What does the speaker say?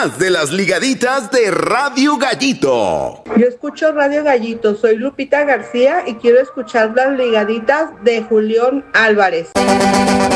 más de las ligaditas de Radio Gallito. Yo escucho Radio Gallito, soy Lupita García y quiero escuchar las ligaditas de Julián Álvarez.